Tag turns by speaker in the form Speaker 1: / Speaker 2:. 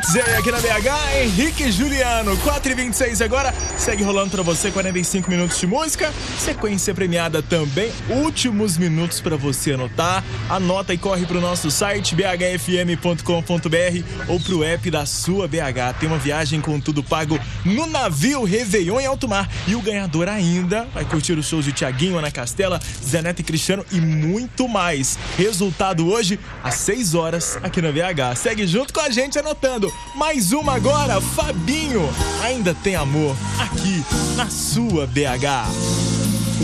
Speaker 1: Wetzey aqui na BH, Henrique e Juliano, 4h26 agora, segue rolando pra você 45 minutos de música, sequência premiada também, últimos minutos pra você anotar, anota e corre pro nosso site bhfm.com.br ou pro app da sua BH, tem uma viagem com tudo pago no navio Réveillon em alto mar, e o ganhador ainda vai curtir os shows de Thiaguinho, Ana Castela, Zé Neto e Cristiano e muito mais. Resultado hoje às 6 horas aqui na BH, segue junto com a gente anotando. Mais uma agora, Fabinho, Ainda Tem Amor, aqui na sua BH.